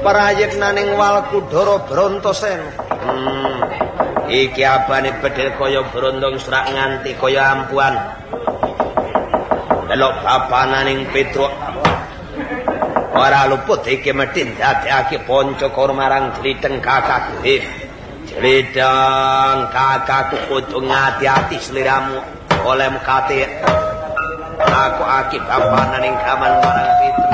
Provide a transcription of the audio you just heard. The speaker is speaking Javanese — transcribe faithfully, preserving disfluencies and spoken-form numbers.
Prayekna ning Walkudara Brantosena. Hmm. Iki abane bedhil kaya brondong serak nganti kaya ampuan. Delok papananing Petruk. Ora luput iki medhin dadekake Pancakara marang Jlitheng kakakku. Jlitheng kakakku kudu ngati-ati sliramu oleh mekate aku aki papananing gaman marang Petruk.